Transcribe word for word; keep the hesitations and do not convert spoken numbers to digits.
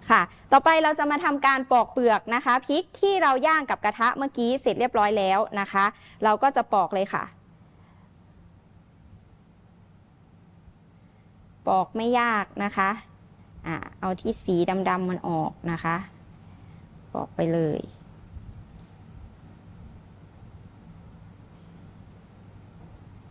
ค่ะต่อไปเราจะมาทำการปอกเปลือกนะคะพริกที่เราย่างกับกระทะเมื่อกี้เสร็จเรียบร้อยแล้วนะคะเราก็จะปอกเลยค่ะปอกไม่ยากนะคะอ่าเอาที่สีดำๆมันออกนะคะปอกไปเลย